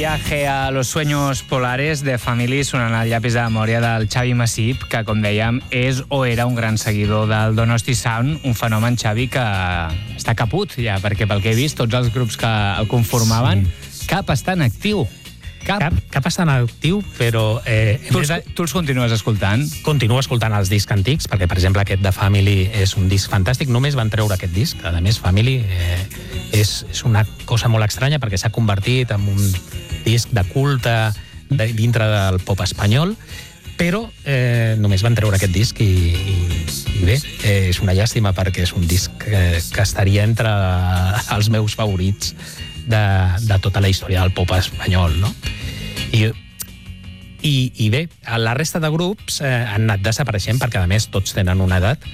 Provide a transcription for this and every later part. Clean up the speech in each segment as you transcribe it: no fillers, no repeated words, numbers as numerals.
Viaje a los sueños polares de Family sonant al llapis de memòria del Xavi Massip, que, com dèiem, és o era un gran seguidor del Donosti Sound, un fenomen, Xavi, que està caput ja, perquè pel que he vist, tots els grups que el conformaven, cap està en actiu. Cap està en actiu, però... Tu els continues escoltant? Continuo escoltant els discs antics, perquè, per exemple, aquest de Family és un disc fantàstic. Només van treure aquest disc. A més, Family és una cosa molt estranya, perquè s'ha convertit en un disc de culte dintre del pop espanyol, però només van treure aquest disc i bé, és una llàstima, perquè és un disc que estaria entre els meus favorits de tota la història del pop espanyol, no? I bé, la resta de grups han anat desapareixent, perquè a més tots tenen una edat,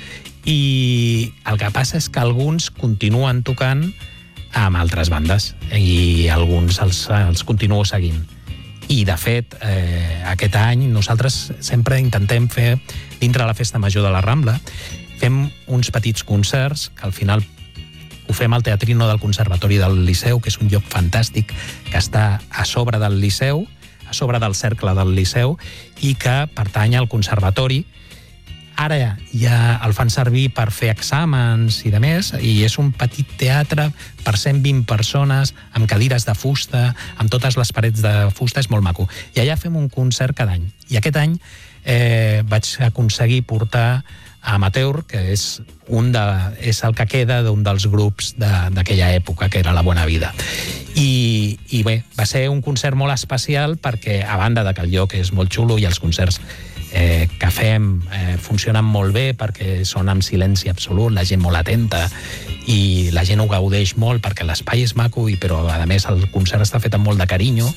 i el que passa és que alguns continuen tocant amb altres bandes i alguns els continuo seguint. I de fet, aquest any nosaltres sempre intentem fer, dintre de la Festa Major de la Rambla, fem uns petits concerts que al final ho fem al Teatrino del Conservatori del Liceu, que és un lloc fantàstic que està a sobre del Liceu, a sobre del cercle del Liceu, i que pertany al Conservatori. Ara ja el fan servir per fer exàmens i de més, i és un petit teatre per 120 persones, amb cadires de fusta, amb totes les parets de fusta, és molt maco. I allà fem un concert cada any. I aquest any vaig aconseguir portar Amateur, que és el que queda d'un dels grups d'aquella època, que era La Buena Vida. I bé, va ser un concert molt especial, perquè a banda de que el lloc és molt xulo i els concerts que fem funcionen molt bé, perquè són amb silenci absolut, la gent molt atenta, i la gent ho gaudeix molt perquè l'espai és maco, però a més el concert està fet amb molt de carinyo.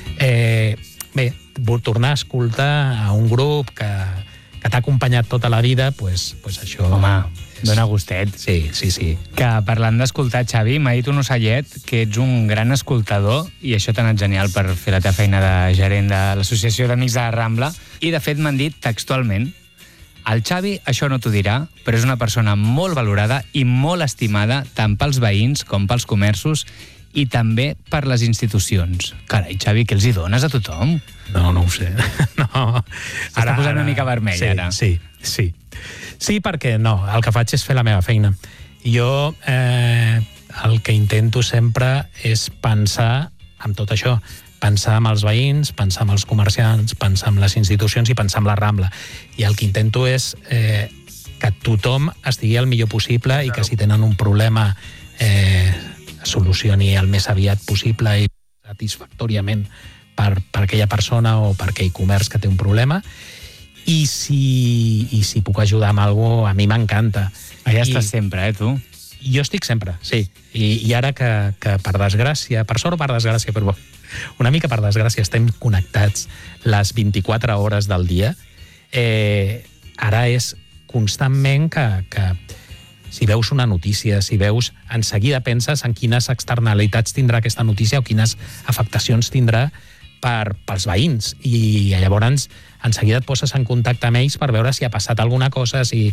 Bé, tornar a escoltar a un grup que t'ha acompanyat tota la vida, doncs això... Home, dona gustet. Sí. Que parlant d'escoltar, Xavi, m'ha dit un ocellet que ets un gran escoltador, i això t'ha anat genial per fer la teva feina de gerent de l'Associació d'Amics de la Rambla, i de fet m'han dit textualment: el Xavi això no t'ho dirà, però és una persona molt valorada i molt estimada tant pels veïns com pels comerços i també per les institucions. Carai, Xavi, què els hi dones a tothom? No ho sé. No. S'està posant una mica vermell, ara. Sí, perquè no, el que faig és fer la meva feina. Jo el que intento sempre és pensar en tot això, pensar en els veïns, pensar en els comerciants, pensar en les institucions i pensar en la Rambla. I el que intento és que tothom estigui el millor possible i que si tenen un problema solucioni el més aviat possible i satisfactòriament per aquella persona o per aquell comerç que té un problema. I si puc ajudar amb alguna cosa, a mi m'encanta. Allà estàs sempre, tu? Jo estic sempre, sí. I ara que per desgràcia, per sort o per desgràcia, però una mica per desgràcia, estem connectats les 24 hores del dia, ara és constantment que si veus una notícia, si veus, en seguida penses en quines externalitats tindrà aquesta notícia o quines afectacions tindrà pels veïns, i llavors en seguida et poses en contacte amb ells per veure si ha passat alguna cosa, si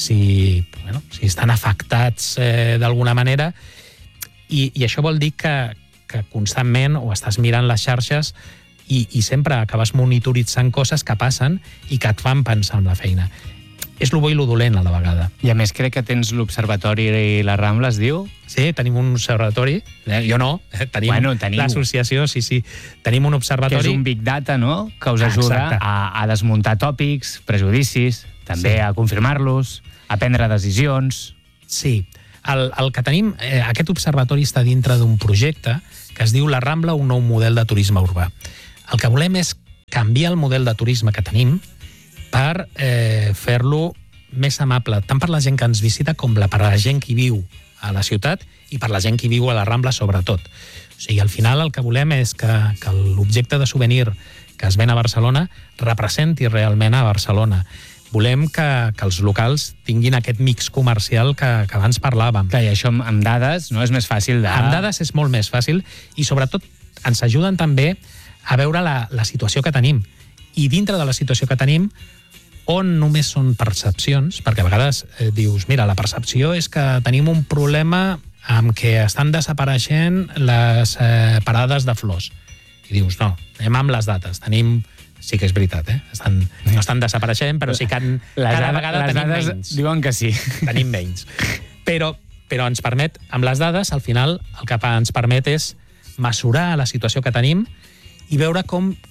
estan afectats d'alguna manera, i això vol dir que constantment o estàs mirant les xarxes i sempre acabes monitoritzant coses que passen i que et fan pensar en la feina. És lo bo i lo dolent a la vegada. I a més crec que tens l'Observatori i la Rambla, es diu? Sí, tenim un observatori. Jo no, tenim l'associació, sí. Tenim un observatori. Que és un big data, no?, que us ajuda a desmuntar tòpics, prejudicis, també a confirmar-los, a prendre decisions. Sí. El que tenim, aquest observatori està dintre d'un projecte que es diu La Rambla, un nou model de turisme urbà. El que volem és canviar el model de turisme que tenim per fer-lo més amable, tant per la gent que ens visita com per la gent que viu a la ciutat i per la gent que viu a la Rambla, sobretot. O sigui, al final el que volem és que l'objecte de souvenir que es ven a Barcelona representi realment a Barcelona. Volem que els locals tinguin aquest mix comercial que abans parlàvem. Clar, i això amb dades no és més fàcil de... Amb dades és molt més fàcil i sobretot ens ajuden també a veure la situació que tenim. I dintre de la situació que tenim, on només són percepcions, perquè a vegades dius, mira, la percepció és que tenim un problema amb què estan desapareixent les parades de flors. I dius, no, anem amb les dates. Tenim... Sí que és veritat, no estan desapareixent, però sí que cada vegada tenim menys. Diuen que sí. Tenim menys. Però ens permet, amb les dades, al final, el que ens permet és mesurar la situació que tenim i veure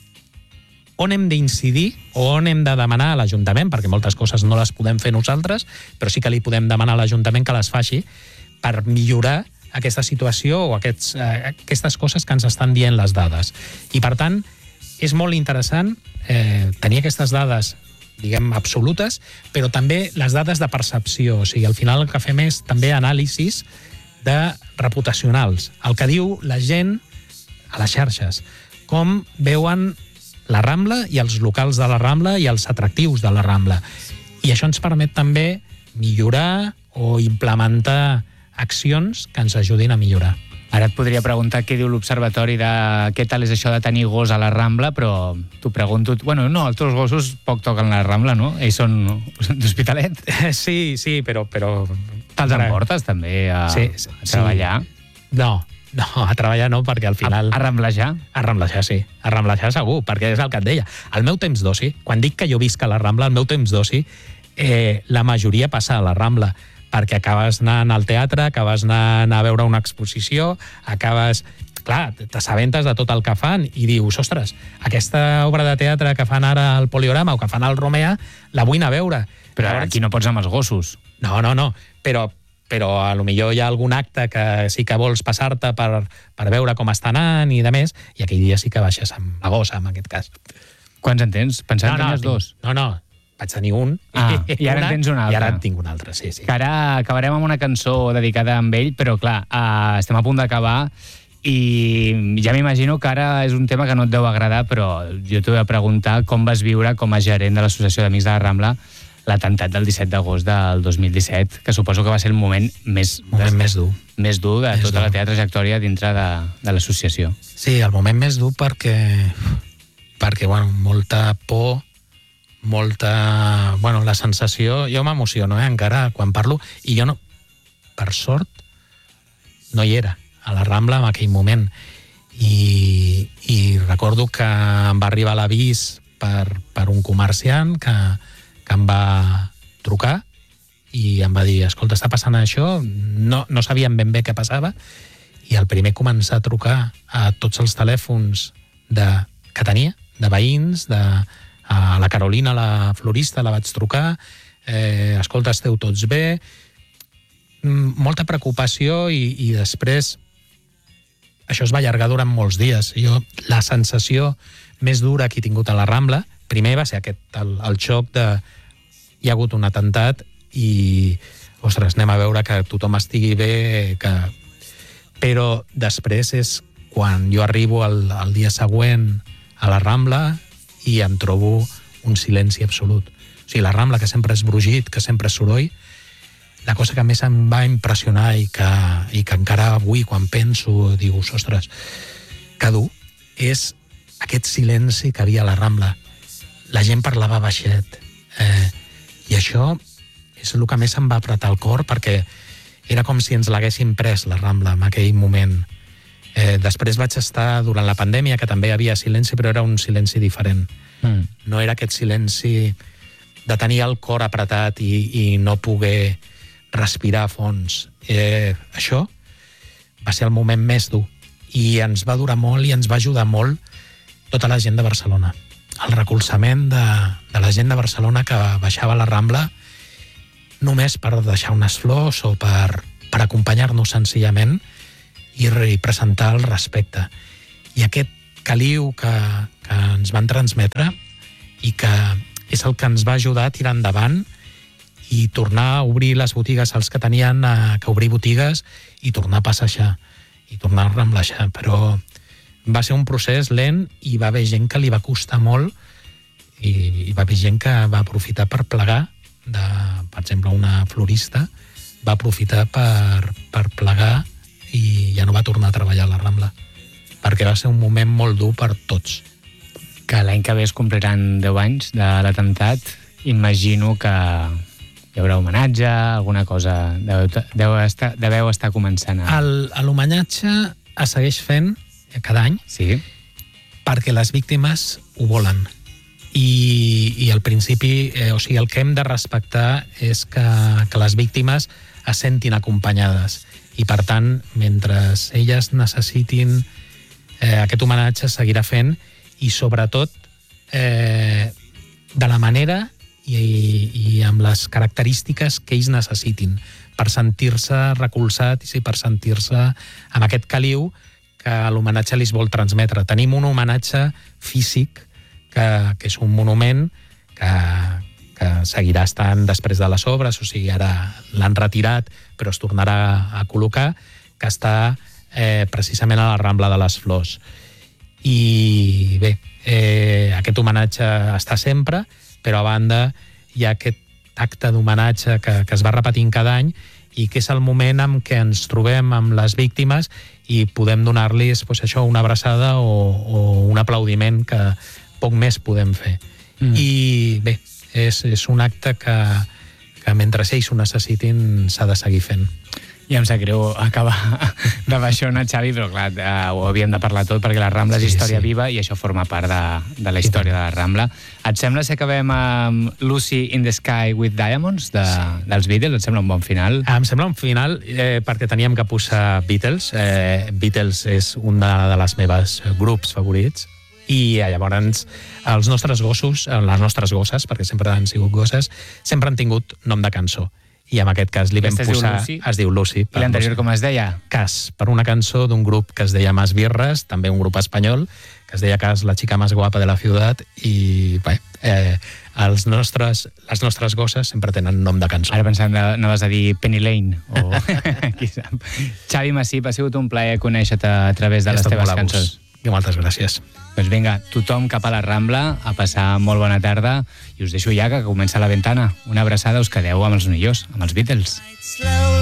on hem d'incidir o on hem de demanar a l'Ajuntament, perquè moltes coses no les podem fer nosaltres, però sí que li podem demanar a l'Ajuntament que les faci per millorar aquesta situació o aquestes coses que ens estan dient les dades. I, per tant, és molt interessant tenir aquestes dades, diguem, absolutes, però també les dades de percepció. O sigui, al final el que fem és també anàlisis reputacionals. El que diu la gent a les xarxes. Com veuen la Rambla i els locals de la Rambla i els atractius de la Rambla. I això ens permet també millorar o implementar accions que ens ajudin a millorar. Ara et podria preguntar què diu l'Observatori de què tal és això de tenir gos a la Rambla, però t'ho pregunto... Bueno, no, els teus gossos poc toquen la Rambla, no? Ells són d'Hospitalet. Sí, però... Te'ls emportes també a treballar? No, a treballar no, perquè al final... A ramblejar? A ramblejar, sí. A ramblejar segur, perquè és el que et deia. El meu temps d'oci, quan dic que jo visc a la Rambla, el meu temps d'oci, la majoria passa a la Rambla, perquè acabes anant al teatre, acabes anant a veure una exposició, acabes... Clar, t'assabentes de tot el que fan i dius, ostres, aquesta obra de teatre que fan ara al Poliorama o que fan al Romea, la vull anar a veure. Però aquí no pots amb els gossos. No, però a lo millor hi ha algun acte que sí que vols passar-te per veure com està anant i de més, i aquell dia sí que baixes amb la gossa, en aquest cas. Quants en tens? Pensava que tenies dos. No, vaig tenir un. I ara en tens un altre. I ara en tinc un altre, sí. Que ara acabarem amb una cançó dedicada a ell, però clar, estem a punt d'acabar i ja m'imagino que ara és un tema que no et deu agradar, però jo t'ho he de preguntar com vas viure com a gerent de l'Associació d'Amics de la Rambla l'atemptat del 17 d'agost del 2017, que suposo que va ser el moment més dur. Més dur de tota la teva trajectòria dintre de l'associació. Sí, el moment més dur perquè bueno, molta por, la sensació... Jo m'emociono, encara, quan parlo, i jo no, per sort, no hi era a la Rambla en aquell moment. I recordo que em va arribar l'avís per un comerciant que em va trucar i em va dir, escolta, està passant això, no sabíem ben bé què passava, i el primer començar a trucar a tots els telèfons que tenia, de veïns, a la Carolina, la florista, la vaig trucar, escolta, esteu tots bé, molta preocupació i després això es va allargar durant molts dies. La sensació més dura que he tingut a la Rambla, primer va ser el xoc de hi ha hagut un atemptat i, ostres, anem a veure que tothom estigui bé, però després és quan jo arribo el dia següent a la Rambla i em trobo un silenci absolut. O sigui, la Rambla, que sempre és brugit, que sempre és soroll, la cosa que més em va impressionar i que encara avui, quan penso, dius, ostres, que dur, és aquest silenci que havia a la Rambla. La gent parlava baixet. I això és el que més em va apretar el cor, perquè era com si ens l'haguessin pres, la Rambla, en aquell moment. Després vaig estar durant la pandèmia, que també hi havia silenci, però era un silenci diferent. No era aquest silenci de tenir el cor apretat i no poder respirar a fons. Això va ser el moment més dur i ens va durar molt i ens va ajudar molt tota la gent de Barcelona. El recolzament de la gent de Barcelona que baixava a la Rambla només per deixar unes flors o per acompanyar-nos senzillament i presentar el respecte. I aquest caliu que ens van transmetre i que és el que ens va ajudar a tirar endavant i tornar a obrir les botigues als que tenien que obrir botigues i tornar a passejar i tornar a ramblejar. Però va ser un procés lent i va haver gent que li va costar molt i va haver gent que va aprofitar per plegar. Per exemple, una florista va aprofitar per plegar i ja no va tornar a treballar a la Rambla, perquè va ser un moment molt dur per tots. Que l'any que ve es compliran 10 anys de l'atemptat. Imagino que hi haurà homenatge, alguna cosa deveu estar començant a... L'homenatge es segueix fent cada any. Sí. perquè les víctimes ho volen. I al principi, o sigui, el que hem de respectar és que les víctimes es sentin acompanyades. I, per tant, mentre elles necessitin aquest homenatge, seguirà fent, i sobretot de la manera i amb les característiques que ells necessitin per sentir-se recolzats i per sentir-se amb aquest caliu que l'homenatge li vol transmetre. Tenim un homenatge físic que és un monument que seguirà estant després de les obres, o sigui, ara l'han retirat però es tornarà a col·locar, que està precisament a la Rambla de les Flors. I bé, aquest homenatge està sempre, però a banda hi ha aquest acte d'homenatge que es va repetint cada any i que és el moment en què ens trobem amb les víctimes i podem donar-los una abraçada o un aplaudiment que poc més podem fer. I bé, és un acte que mentre ells ho necessitin s'ha de seguir fent. I em sap greu acabar de baixar una, Xavi, però clar, ho havíem de parlar tot perquè la Rambla és història viva i això forma part de la història de la Rambla. Et sembla si acabem amb Lucy in the Sky with Diamonds dels Beatles? Et sembla un bon final? Em sembla un final perquè teníem que posar Beatles. Beatles és un de les meves grups favorits i llavors els nostres gossos, les nostres gosses, perquè sempre han sigut gosses, sempre han tingut nom de cançó. I en aquest cas li vam posar... Es diu Lucy. I l'anterior com es deia? Cas, per una cançó d'un grup que es deia Más Birras, també un grup espanyol, que es deia Cas, la chica más guapa de la ciutat, i bé, les nostres gosses sempre tenen nom de cançó. Ara pensant, anaves a dir Penny Lane, o qui sap. Xavi Massip, ha sigut un plaer conèixer-te a través de les teves cançons. I moltes gràcies. Doncs vinga, tothom cap a la Rambla, a passar molt bona tarda, i us deixo ja que comença la ventana. Una abraçada, us quedeu amb els millors, amb els Beatles.